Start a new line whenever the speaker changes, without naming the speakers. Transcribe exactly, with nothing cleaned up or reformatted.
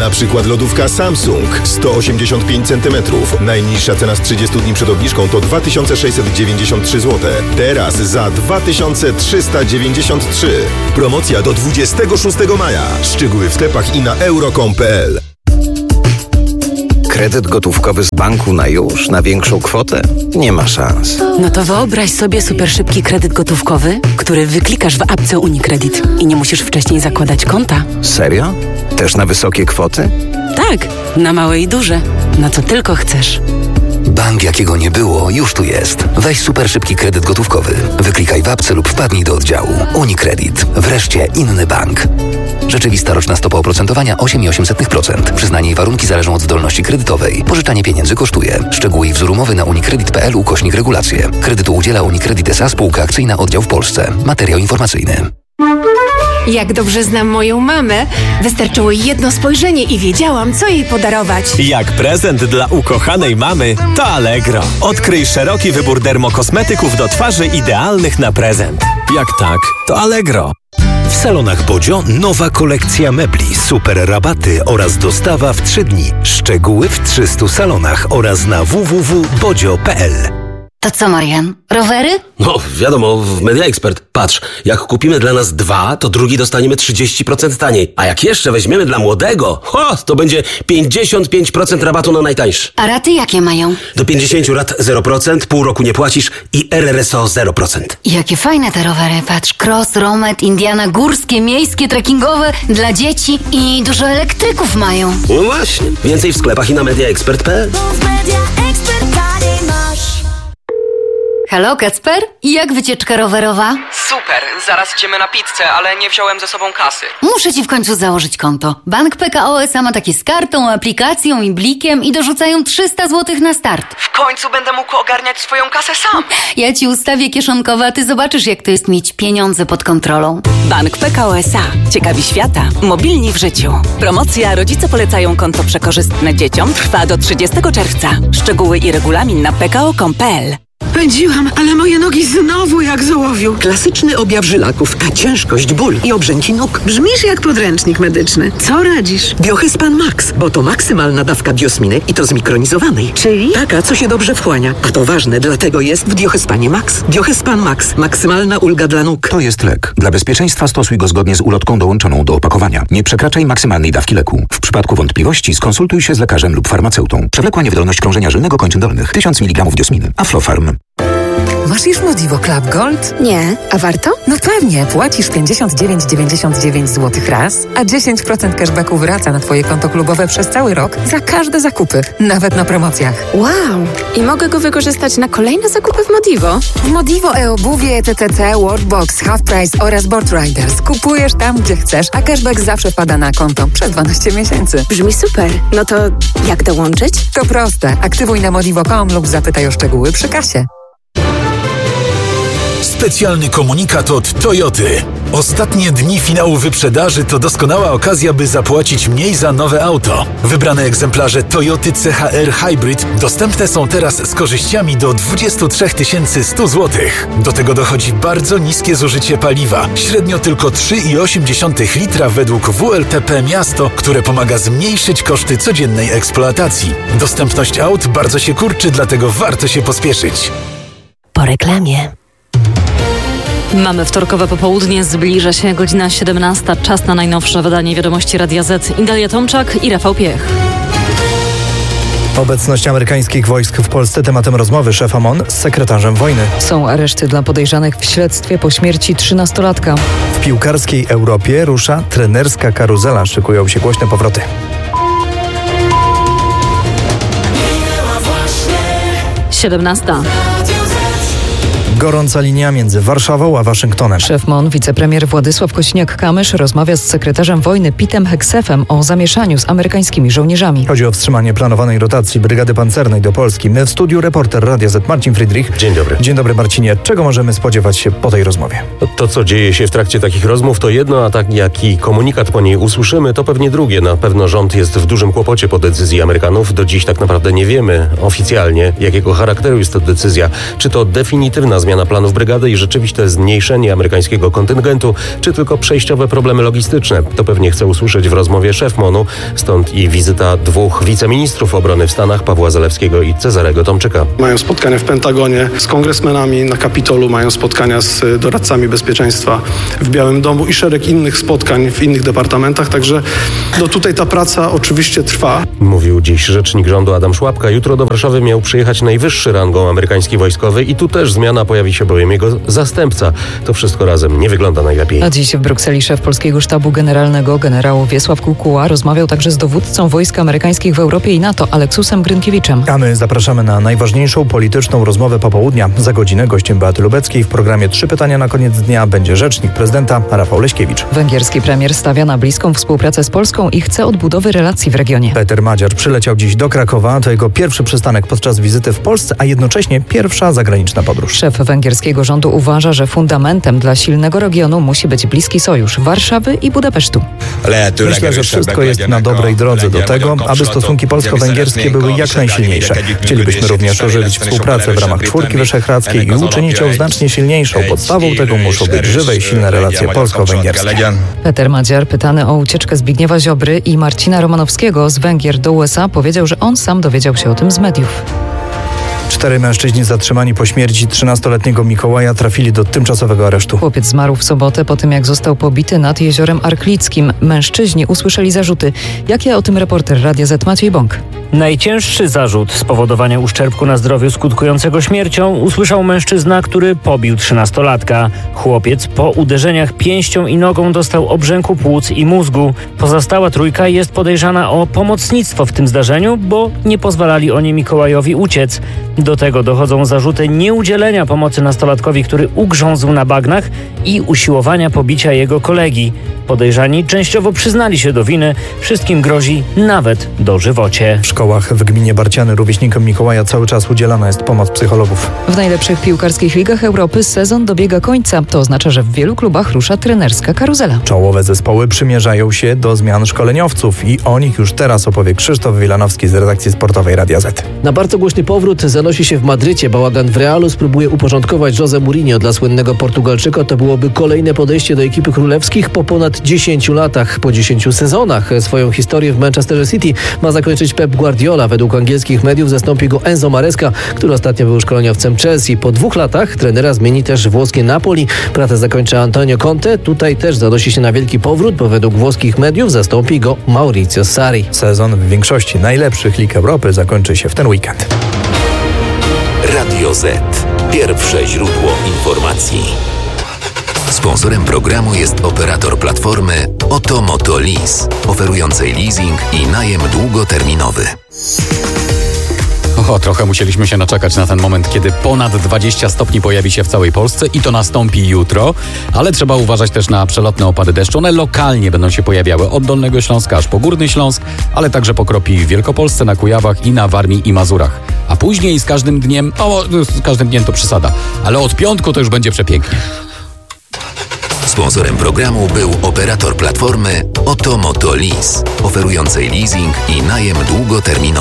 Na przykład lodówka Samsung sto osiemdziesiąt pięć centymetrów. Najniższa cena z trzydziestu dni przed obniżką to dwa tysiące sześćset dziewięćdziesiąt trzy złote. Teraz za dwa tysiące trzysta dziewięćdziesiąt trzy. Promocja do dwudziestego szóstego maja. Szczegóły w sklepach i na euro kropka com kropka p l.
Kredyt gotówkowy z banku na już, na większą kwotę? Nie ma szans.
No to wyobraź sobie super szybki kredyt gotówkowy, który wyklikasz w apce UniCredit i nie musisz wcześniej zakładać konta.
Serio? Też na wysokie kwoty?
Tak, na małe i duże. Na co tylko chcesz.
Bank, jakiego nie było, już tu jest. Weź super szybki kredyt gotówkowy. Wyklikaj w apce lub wpadnij do oddziału. UniCredit. Wreszcie inny bank. Rzeczywista roczna stopa oprocentowania osiem przecinek osiem procent. Przyznanie i warunki zależą od zdolności kredytowej. Pożyczanie pieniędzy kosztuje. Szczegóły i wzór umowy na unicredit kropka p l ukośnik regulacje. Kredytu udziela UniCredit S A Spółka Akcyjna Oddział w Polsce. Materiał informacyjny.
Jak dobrze znam moją mamę, wystarczyło jedno spojrzenie i wiedziałam, co jej podarować.
Jak prezent dla ukochanej mamy, to Allegro. Odkryj szeroki wybór dermokosmetyków do twarzy idealnych na prezent. Jak tak, to Allegro.
W salonach Bodzio nowa kolekcja mebli, super rabaty oraz dostawa w trzy dni. Szczegóły w trzystu salonach oraz na w w w kropka bodzio kropka p l.
To co, Marian? Rowery?
No, wiadomo, w Media Expert. Patrz, jak kupimy dla nas dwa, to drugi dostaniemy trzydzieści procent taniej. A jak jeszcze weźmiemy dla młodego, ho, to będzie pięćdziesiąt pięć procent rabatu na najtańszy.
A raty jakie mają?
Do pięćdziesięciu lat zero procent, pół roku nie płacisz i R R S O zero procent.
Jakie fajne te rowery, patrz. Cross, Romet, Indiana, górskie, miejskie, trekkingowe, dla dzieci i dużo elektryków mają.
No właśnie, więcej w sklepach i na media expert kropka p l.
Halo, Kacper? Jak wycieczka rowerowa?
Super, zaraz idziemy na pizzę, ale nie wziąłem ze sobą kasy.
Muszę ci w końcu założyć konto. Bank P K O S A ma takie z kartą, aplikacją i blikiem i dorzucają trzysta złotych na start.
W końcu będę mógł ogarniać swoją kasę sam.
Ja ci ustawię kieszonkowe, a ty zobaczysz, jak to jest mieć pieniądze pod kontrolą.
Bank P K O S A. Ciekawi świata. Mobilni w życiu. Promocja Rodzice polecają konto przekorzystne dzieciom trwa do trzydziestego czerwca. Szczegóły i regulamin na p k o kropka com kropka p l.
Pędziłam, ale moje nogi znowu jak z ołowiu. Klasyczny objaw żylaków, ciężkość, ból i obrzęki nóg. Brzmisz jak podręcznik medyczny. Co radzisz? Biohyspan Max, bo to maksymalna dawka biosminy i to zmikronizowanej. Czyli? Taka, co się dobrze wchłania. A to ważne, dlatego jest w Biohyspanie Max. Biohyspan Max. Maksymalna ulga dla nóg.
To jest lek. Dla bezpieczeństwa stosuj go zgodnie z ulotką dołączoną do opakowania. Nie przekraczaj maksymalnej dawki leku. W przypadku wątpliwości skonsultuj się z lekarzem lub farmaceutą. Przewlekła niewydolność krążenia żylnego kończyn dolnych. tysiąc miligramów diosminy. Aflofarm.
Masz już Modivo Club Gold?
Nie, a warto?
No pewnie, płacisz pięćdziesiąt dziewięć dziewięćdziesiąt dziewięć złotych raz, a dziesięć procent cashbacku wraca na twoje konto klubowe przez cały rok za każde zakupy, nawet na promocjach.
Wow! I mogę go wykorzystać na kolejne zakupy w Modivo?
W Modivo e-obuwie, T T C, Worldbox, Half Price oraz Board Riders kupujesz tam, gdzie chcesz, a cashback zawsze wpada na konto przez dwanaście miesięcy.
Brzmi super. No to jak dołączyć?
To proste. Aktywuj na modivo kropka com lub zapytaj o szczegóły przy kasie.
Specjalny komunikat od Toyoty. Ostatnie dni finału wyprzedaży to doskonała okazja, by zapłacić mniej za nowe auto. Wybrane egzemplarze Toyoty C H R Hybrid dostępne są teraz z korzyściami do dwadzieścia trzy tysiące sto złotych. Do tego dochodzi bardzo niskie zużycie paliwa. Średnio tylko trzy przecinek osiem litra według W L T P Miasto, które pomaga zmniejszyć koszty codziennej eksploatacji. Dostępność aut bardzo się kurczy, dlatego warto się pospieszyć.
Po reklamie.
Mamy wtorkowe popołudnie, zbliża się godzina siedemnasta. Czas na najnowsze wydanie Wiadomości Radia Z. Indalia Tomczak i Rafał Piech.
Obecność amerykańskich wojsk w Polsce tematem rozmowy szefa M O N z sekretarzem wojny.
Są areszty dla podejrzanych w śledztwie po śmierci trzynastolatka.
W piłkarskiej Europie rusza trenerska karuzela. Szykują się głośne powroty.
siedemnasta.
Gorąca linia między Warszawą a Waszyngtonem.
Szef M O N, wicepremier Władysław Kośniak-Kamysz rozmawia z sekretarzem wojny Pitem Hegsefem o zamieszaniu z amerykańskimi żołnierzami.
Chodzi o wstrzymanie planowanej rotacji Brygady Pancernej do Polski. My w studiu reporter Radia Z Marcin Friedrich.
Dzień dobry.
Dzień dobry Marcinie. Czego możemy spodziewać się po tej rozmowie?
To, co dzieje się w trakcie takich rozmów, to jedno, a tak jaki komunikat po niej usłyszymy, to pewnie drugie. Na pewno rząd jest w dużym kłopocie po decyzji Amerykanów. Do dziś tak naprawdę nie wiemy oficjalnie, jakiego charakteru jest to decyzja. Czy to definitywna zmiana zmiana planów brygady i rzeczywiste zmniejszenie amerykańskiego kontyngentu, czy tylko przejściowe problemy logistyczne? To pewnie chce usłyszeć w rozmowie szef MONU, stąd i wizyta dwóch wiceministrów obrony w Stanach, Pawła Zalewskiego i Cezarego Tomczyka.
Mają spotkania w Pentagonie z kongresmenami, na Kapitolu mają spotkania z doradcami bezpieczeństwa w Białym Domu i szereg innych spotkań w innych departamentach, także no tutaj ta praca oczywiście trwa.
Mówił dziś rzecznik rządu Adam Szłapka. Jutro do Warszawy miał przyjechać najwyższy rangą amerykański wojskowy i tu też zmiana, pojawi się bowiem jego zastępca. To wszystko razem nie wygląda najlepiej.
A dziś w Brukseli szef polskiego sztabu generalnego generał Wiesław Kukuła rozmawiał także z dowódcą wojsk amerykańskich w Europie i NATO Aleksusem Grynkiewiczem.
A my zapraszamy na najważniejszą polityczną rozmowę popołudnia. Za godzinę gościem Beaty Lubeckiej w programie Trzy pytania na koniec dnia będzie rzecznik prezydenta Rafał Leśkiewicz.
Węgierski premier stawia na bliską współpracę z Polską i chce odbudowy relacji w regionie.
Peter Madziar przyleciał dziś do Krakowa. To jego pierwszy przystanek podczas wizyty w Polsce, a jednocześnie pierwsza zagraniczna podróż.
Szef węgierskiego rządu uważa, że fundamentem dla silnego regionu musi być bliski sojusz Warszawy i Budapesztu.
Myślę, że wszystko jest na dobrej drodze do tego, aby stosunki polsko-węgierskie były jak najsilniejsze. Chcielibyśmy również ożywić współpracę w ramach Czwórki Wyszehradzkiej i uczynić ją znacznie silniejszą. Podstawą tego muszą być żywe i silne relacje polsko-węgierskie.
Peter Madziar, pytany o ucieczkę Zbigniewa Ziobry i Marcina Romanowskiego z Węgier do U S A, powiedział, że on sam dowiedział się o tym z mediów.
Cztery mężczyźni zatrzymani po śmierci trzynastoletniego Mikołaja trafili do tymczasowego aresztu.
Chłopiec zmarł w sobotę po tym, jak został pobity nad jeziorem Arklickim. Mężczyźni usłyszeli zarzuty. Jakie o tym reporter Radia Z Maciej Bąk?
Najcięższy zarzut spowodowania uszczerbku na zdrowiu skutkującego śmiercią usłyszał mężczyzna, który pobił trzynastolatka. Chłopiec po uderzeniach pięścią i nogą dostał obrzęku płuc i mózgu. Pozostała trójka jest podejrzana o pomocnictwo w tym zdarzeniu, bo nie pozwalali oni Mikołajowi uciec. Do tego dochodzą zarzuty nieudzielenia pomocy nastolatkowi, który ugrzązł na bagnach, i usiłowania pobicia jego kolegi. Podejrzani częściowo przyznali się do winy. Wszystkim grozi nawet dożywocie.
W szkołach w gminie Barciany rówieśnikom Mikołaja cały czas udzielana jest pomoc psychologów.
W najlepszych piłkarskich ligach Europy sezon dobiega końca. To oznacza, że w wielu klubach rusza trenerska karuzela.
Czołowe zespoły przymierzają się do zmian szkoleniowców i o nich już teraz opowie Krzysztof Wilanowski z redakcji sportowej Radia Z.
Na bardzo głośny powrót zanosi się w Madrycie. Bałagan w Realu spróbuje uporządkować Jose Mourinho. Dla słynnego Portugalczyka to byłoby kolejne podejście do ekipy królewskich po ponad dziesięciu latach. Po dziesięciu sezonach swoją historię w Manchester City ma zakończyć Pep Guardiola. Według angielskich mediów zastąpi go Enzo Maresca, który ostatnio był szkoleniowcem Chelsea. Po dwóch latach trenera zmieni też włoskie Napoli. Pracę zakończy Antonio Conte. Tutaj też zanosi się na wielki powrót, bo według włoskich mediów zastąpi go Maurizio Sarri.
Sezon w większości najlepszych lig Europy zakończy się w ten weekend.
Radio Z. Pierwsze źródło informacji. Sponsorem programu jest operator platformy Oto Moto Lease, oferującej leasing i najem długoterminowy.
O, trochę musieliśmy się naczekać na ten moment, kiedy ponad dwadzieścia stopni pojawi się w całej Polsce i to nastąpi jutro, ale trzeba uważać też na przelotne opady deszczu. One lokalnie będą się pojawiały od Dolnego Śląska aż po Górny Śląsk, ale także pokropi w Wielkopolsce, na Kujawach i na Warmii i Mazurach. A później z każdym dniem, o, z każdym dniem to przesada, ale od piątku to już będzie przepięknie.
Sponsorem programu był operator platformy Oto Moto Lease, oferującej leasing i najem długoterminowy.